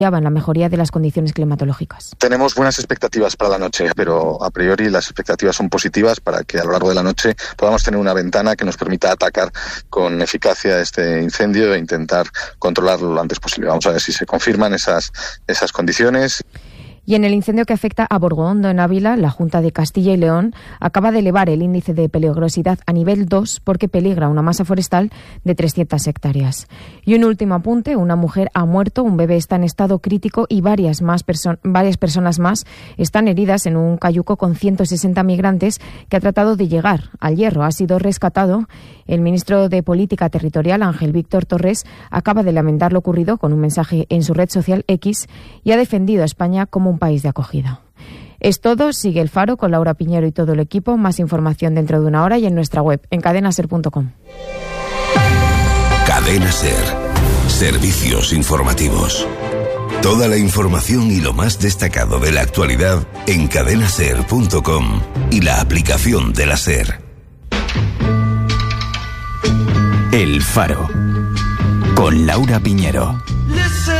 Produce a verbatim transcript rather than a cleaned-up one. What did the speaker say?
en la mejoría de las condiciones climatológicas. Tenemos buenas expectativas para la noche, pero a priori las expectativas son positivas para que a lo largo de la noche podamos tener una ventana que nos permita atacar con eficacia este incendio e intentar controlarlo lo antes posible. Vamos a ver si se confirman esas, esas condiciones. Y en el incendio que afecta a Borgondo, en Ávila, la Junta de Castilla y León acaba de elevar el índice de peligrosidad a nivel dos porque peligra una masa forestal de trescientas hectáreas. Y un último apunte, una mujer ha muerto, un bebé está en estado crítico y varias, más perso- varias personas más están heridas en un cayuco con ciento sesenta migrantes que ha tratado de llegar al Hierro. Ha sido rescatado. El ministro de Política Territorial, Ángel Víctor Torres, acaba de lamentar lo ocurrido con un mensaje en su red social X y ha defendido a España como un país de acogida. Es todo. Sigue El Faro con Laura Piñero y todo el equipo. Más información dentro de una hora y en nuestra web, en cadena ser punto com. Cadena Ser. Servicios informativos. Toda la información y lo más destacado de la actualidad en cadena ser punto com y la aplicación de la Ser. El Faro con Laura Piñero.